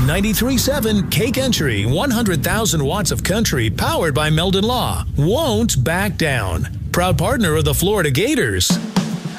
93.7 K Country, 100,000 watts of country powered by Meldon Law, won't back down. Proud partner of the Florida Gators.